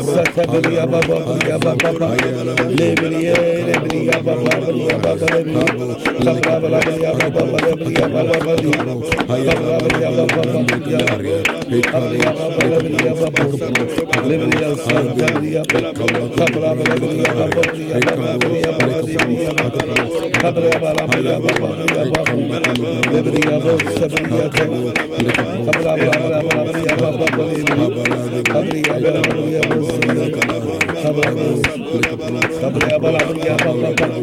Satabelia Baba Baba Baba Lebelia Lebelia Baba Baba Baba Lebelia Kabrabalia Baba Lebelia Baba Lebelia Kabrabalia Baba Lebelia Kabrabalia Baba Lebelia Baba Lebelia Satabelia Kabrabalia Baba Lebelia Baba Lebelia Baba Lebelia Kabrabalia Baba Lebelia Baba Sabelia Kabrabalia Baba Lebelia Kabrabalia Baba